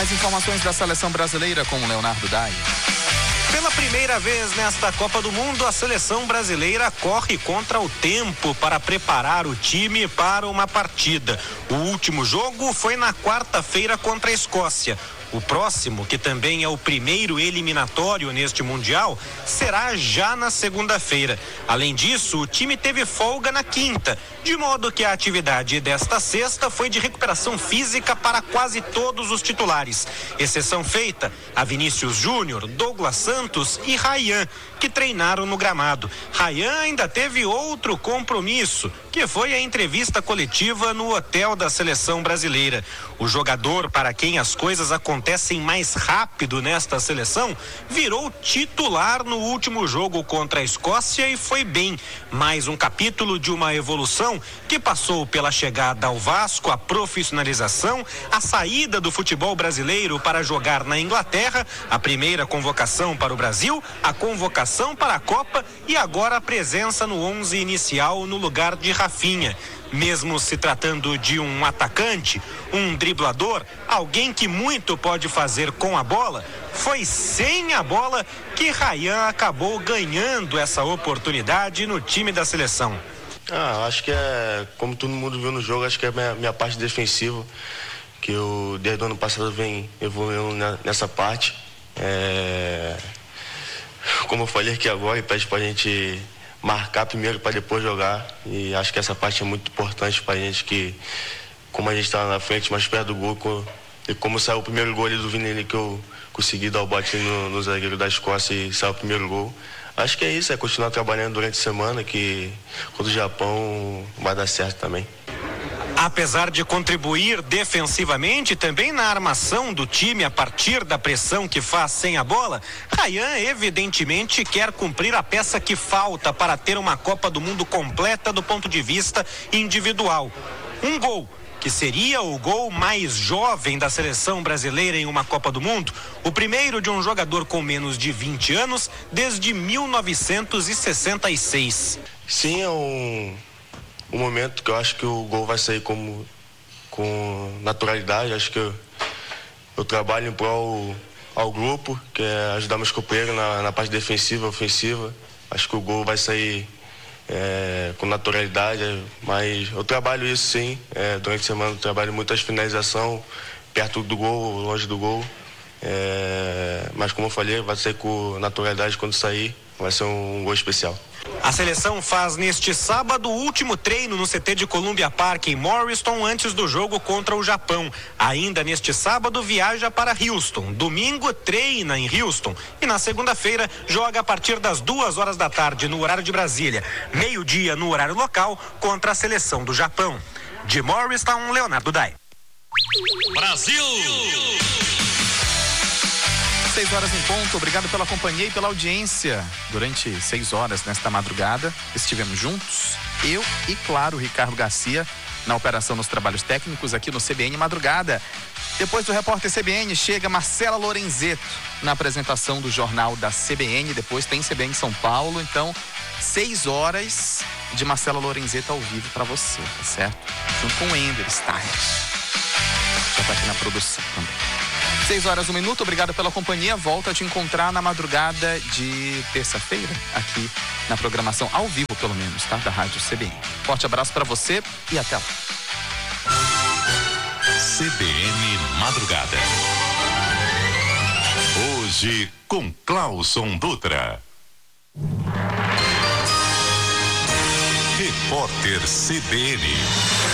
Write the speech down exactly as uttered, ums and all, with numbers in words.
Mais informações da seleção brasileira com o Leonardo Dai. Pela primeira vez nesta Copa do Mundo, a seleção brasileira corre contra o tempo para preparar o time para uma partida. O último jogo foi na quarta-feira contra a Escócia. O próximo, que também é o primeiro eliminatório neste Mundial, será já na segunda-feira. Além disso, o time teve folga na quinta, de modo que a atividade desta sexta foi de recuperação física para quase todos os titulares. Exceção feita a Vinícius Júnior, Douglas Santos e Ryan, que treinaram no gramado. Ryan ainda teve outro compromisso, que foi a entrevista coletiva no hotel da seleção brasileira. O jogador para quem as coisas acontecem mais rápido nesta seleção virou titular no último jogo contra a Escócia e foi bem. Mais um capítulo de uma evolução que passou pela chegada ao Vasco, a profissionalização, a saída do futebol brasileiro para jogar na Inglaterra, a primeira convocação para o Brasil, a convocação para a Copa e agora a presença no onze inicial no lugar de Rafinha. Mesmo se tratando de um atacante, um driblador, alguém que muito pode fazer com a bola, foi sem a bola que Ryan acabou ganhando essa oportunidade no time da seleção. Ah, acho que é, como todo mundo viu no jogo, acho que é a minha, minha parte defensiva, que eu desde o ano passado venho evoluindo nessa parte. É, como eu falei aqui agora, e pede pra gente marcar primeiro para depois jogar, e acho que essa parte é muito importante pra gente, que como a gente tá na frente, mais perto do gol, e como saiu o primeiro gol ali do Vini ali, que eu consegui dar o bote no, no zagueiro da Escócia e saiu o primeiro gol. Acho que é isso, é continuar trabalhando durante a semana, que contra o Japão vai dar certo também. Apesar de contribuir defensivamente, também na armação do time a partir da pressão que faz sem a bola, Ryan evidentemente quer cumprir a peça que falta para ter uma Copa do Mundo completa do ponto de vista individual. Um gol, que seria o gol mais jovem da seleção brasileira em uma Copa do Mundo, o primeiro de um jogador com menos de vinte anos desde mil novecentos e sessenta e seis. Sim, é um... um momento que eu acho que o gol vai sair como, com naturalidade. Acho que eu, eu trabalho em prol ao grupo, que é ajudar meus companheiros na, na parte defensiva, ofensiva. Acho que o gol vai sair é, com naturalidade, mas eu trabalho isso sim. É, durante a semana eu trabalho muitas finalização, perto do gol, longe do gol. É, mas como eu falei, vai sair com naturalidade quando sair, vai ser um, um gol especial. A seleção faz neste sábado o último treino no C T de Columbia Park em Morriston antes do jogo contra o Japão. Ainda neste sábado viaja para Houston. Domingo treina em Houston e na segunda-feira joga a partir das duas horas da tarde no horário de Brasília, meio-dia no horário local contra a seleção do Japão. De Morriston, Leonardo Dai. Brasil! Seis horas em ponto, obrigado pela companhia e pela audiência. Durante seis horas nesta madrugada, estivemos juntos, eu e, claro, Ricardo Garcia, na operação nos trabalhos técnicos aqui no C B N Madrugada. Depois do repórter C B N, chega Marcela Lorenzetto na apresentação do jornal da C B N. Depois tem C B N São Paulo. Então, seis horas de Marcela Lorenzetto ao vivo para você, tá certo? Junto com o Ender Stein. Já tá aqui na produção também. Seis horas, um minuto, obrigado pela companhia. Volto a te encontrar na madrugada de terça-feira, aqui na programação ao vivo, pelo menos, tá? Da Rádio C B N. Forte abraço para você e até lá. C B N Madrugada. Hoje com Clauson Dutra. Repórter C B N.